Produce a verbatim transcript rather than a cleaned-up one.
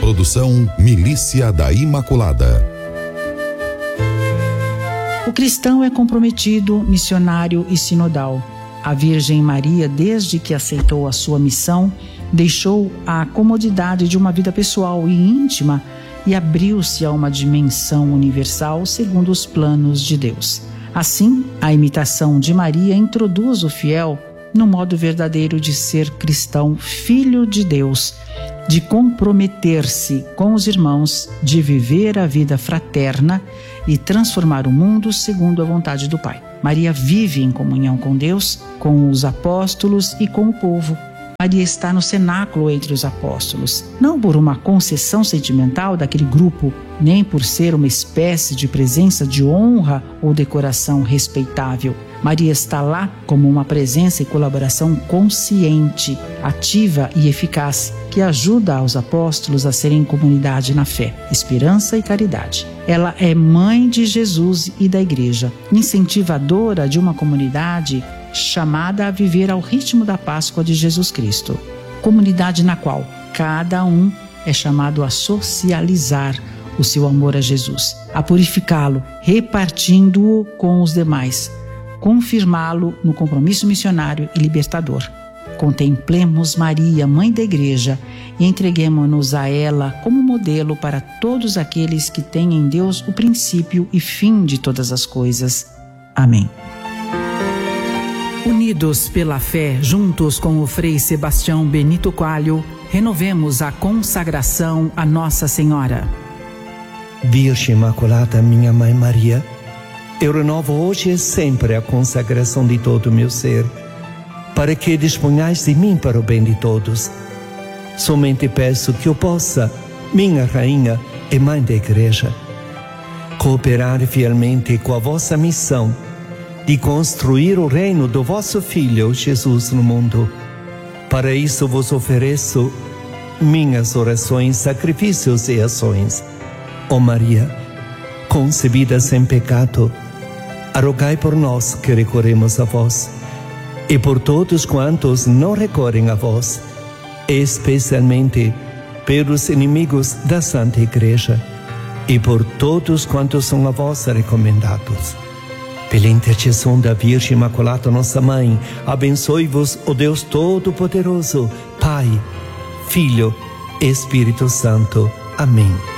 Produção Milícia da Imaculada. O cristão é comprometido, missionário e sinodal. A Virgem Maria, desde que aceitou a sua missão, deixou a comodidade de uma vida pessoal e íntima e abriu-se a uma dimensão universal segundo os planos de Deus. Assim, a imitação de Maria introduz o fiel no modo verdadeiro de ser cristão, filho de Deus, de comprometer-se com os irmãos, de viver a vida fraterna e transformar o mundo segundo a vontade do Pai. Maria vive em comunhão com Deus, com os apóstolos e com o povo. Maria está no cenáculo entre os apóstolos, não por uma concessão sentimental daquele grupo, nem por ser uma espécie de presença de honra ou decoração respeitável. Maria está lá como uma presença e colaboração consciente, ativa e eficaz, que ajuda aos apóstolos a serem comunidade na fé, esperança e caridade. Ela é mãe de Jesus e da Igreja, incentivadora de uma comunidade chamada a viver ao ritmo da Páscoa de Jesus Cristo. Comunidade na qual cada um é chamado a socializar o seu amor a Jesus, a purificá-lo, repartindo-o com os demais, confirmá-lo no compromisso missionário e libertador. Contemplemos Maria, Mãe da Igreja, e entreguemo-nos a ela como modelo para todos aqueles que têm em Deus o princípio e fim de todas as coisas. Amém. Unidos pela fé, juntos com o Frei Sebastião Benito Coelho, renovemos a consagração a Nossa Senhora. Virgem Imaculada, minha Mãe Maria, eu renovo hoje e sempre a consagração de todo o meu ser, para que disponhais de mim para o bem de todos. Somente peço que eu possa, minha Rainha e Mãe da Igreja, cooperar fielmente com a vossa missão de construir o reino do vosso Filho, Jesus, no mundo. Para isso vos ofereço minhas orações, sacrifícios e ações. Ó Maria, concebida sem pecado, rogai por nós que recorremos a vós, e por todos quantos não recorrem a vós, especialmente pelos inimigos da Santa Igreja, e por todos quantos são a vós recomendados. Pela intercessão da Virgem Imaculada, nossa Mãe, abençoe-vos o Deus Todo-Poderoso, Pai, Filho e Espírito Santo. Amém.